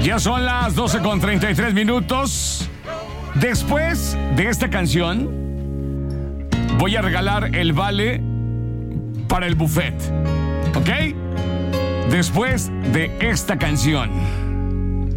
Ya son las 12:33. Después de esta canción, voy a regalar el vale para el buffet. ¿Ok? Después de esta canción.